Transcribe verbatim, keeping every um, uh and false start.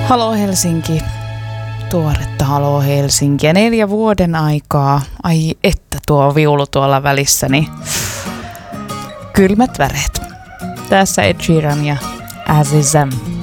Halo Helsinki, tuoretta Halo Helsinkiä, neljä vuoden aikaa. Ai että tuo viulu tuolla välissäni. Kylmät väreet. Tässä Ed Sheeran ja Azizam.